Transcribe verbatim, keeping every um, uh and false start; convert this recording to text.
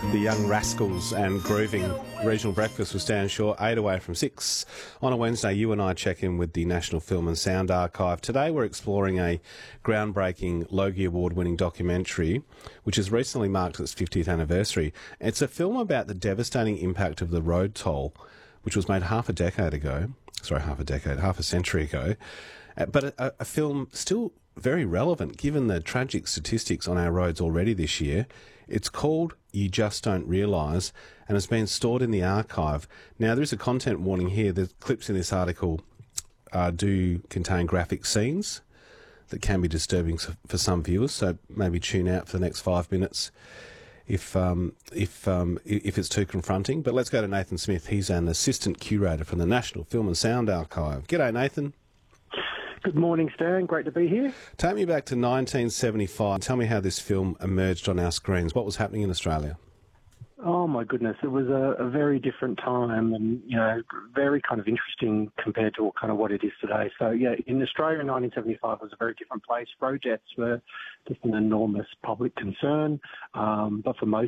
The Young Rascals and Grooving. Regional Breakfast with Stan Shaw, eight away from six. On a Wednesday, you and I check in with the National Film and Sound Archive. Today we're exploring a groundbreaking Logie Award-winning documentary, which has recently marked its fiftieth anniversary. It's a film about the devastating impact of the road toll, which was made half a decade ago. Sorry, half a decade, half a century ago. Uh, but a, a film still very relevant given the tragic statistics on our roads already this year. It's called You Just Don't Realise and has been stored in the archive. Now, there is a content warning here. The clips in this article uh, do contain graphic scenes that can be disturbing for some viewers, so maybe tune out for the next five minutes if um, if um, if it's too confronting. But let's go to Nathan Smith. He's an assistant curator from the National Film and Sound Archive. G'day, Nathan. Good morning, Stan. Great to be here. Take me back to nineteen seventy-five. Tell me how this film emerged on our screens. What was happening in Australia? Oh, my goodness. It was a, a very different time and, you know, very kind of interesting compared to kind of what it is today. So, yeah, in Australia in nineteen seventy-five was a very different place. Road jets were just an enormous public concern. Um, but for most